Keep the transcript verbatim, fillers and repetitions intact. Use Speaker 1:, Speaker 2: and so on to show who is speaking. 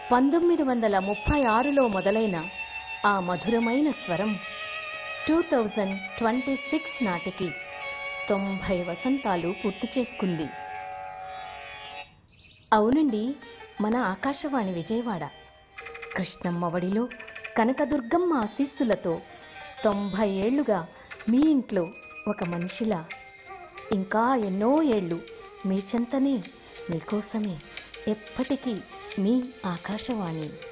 Speaker 1: పంతొమ్మిది వందల ముప్పై ఆరులో మొదలైన ఆ మధురమైన స్వరం టూ థౌజండ్ ట్వంటీ సిక్స్ నాటికి తొంభై వసంతాలు పూర్తి చేసుకుంది. అవునండి, మన ఆకాశవాణి విజయవాడ కృష్ణమ్మ వడిలో కనకదుర్గమ్మ ఆశీస్సులతో తొంభై ఏళ్లుగా మీ ఇంట్లో ఒక మనిషిలా ఇంకా ఎన్నో ఏళ్ళు మీ చెంతనే, మీకోసమే, ఎప్పటికీ మీ ఆకాశవాణి.